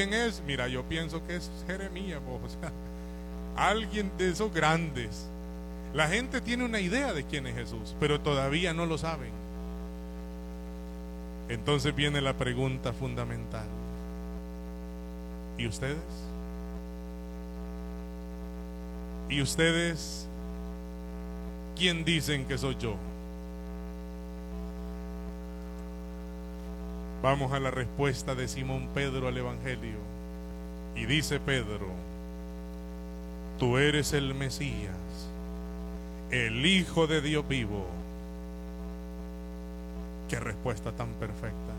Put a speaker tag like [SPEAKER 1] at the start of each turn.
[SPEAKER 1] ¿Quién es? Mira, yo pienso que es Jeremías, o sea, alguien de esos grandes. La gente tiene una idea de quién es Jesús, pero todavía no lo saben. Entonces viene la pregunta fundamental. ¿Y ustedes? ¿Y ustedes quién dicen que soy yo? Vamos a la respuesta de Simón Pedro al Evangelio. Y dice Pedro: tú eres el Mesías, el Hijo de Dios vivo. Qué respuesta tan perfecta.